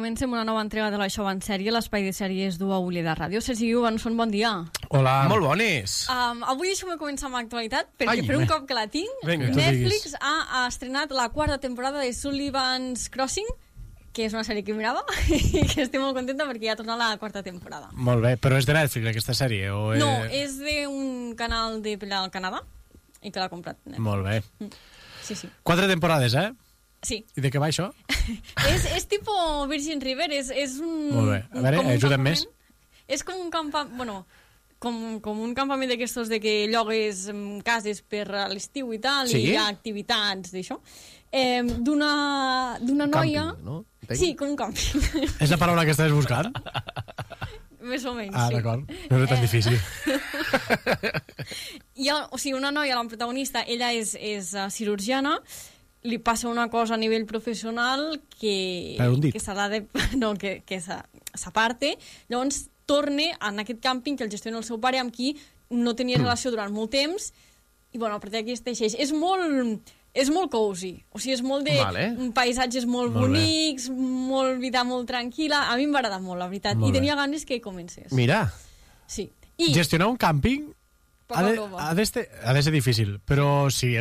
comencem una nova entrega de l'Això va en sèrie, l'espai de sèries d'UAUL de Ràdio. Sergi Johansson, bon dia. Hola. Molt bones. Avui deixeu-me començar amb l'actualitat, perquè Ai, per un cop que la tinc, Vinga. Netflix ha estrenat la quarta temporada de Sullivan's Crossing, que és una sèrie que mirava i que estic molt contenta perquè ja ha tornat la quarta temporada. Molt bé, però és de Netflix aquesta sèrie? O No, és d'un canal al Canadà i que l'ha comprat Netflix. Molt bé. Sí, sí. 4 temporades, eh? Sí. I de què va això? és tipo Virgin River, és un... Molt bé. A veure, ajuda'm més. És com un campament, bueno, com un campament d'aquestos de que llogues cases per a l'estiu i tal, Sí? i hi ha activitats d'això. D'una noia... Càmping, no? Sí, com un càmping. És la paraula que estàs buscant? Més o menys, Ah, sí. d'acord. No era tan difícil. O sigui, una noia, la protagonista, ella és cirurgiana, li passa una cosa a nivell professional que s'ha de... No, que s'aparte. Llavors torna en aquest càmping que el gestiona el seu pare, amb qui no tenia relació durant molt temps, i bueno, a partir d'aquí es teixeix. És molt cozy, o sigui, és molt de paisatges molt bonics, molt vida molt tranquil·la. A mi em va agradar molt, la veritat, i tenia ganes que comencés. Mira. Sí. Gestionar un càmping ha de ser difícil, però sí,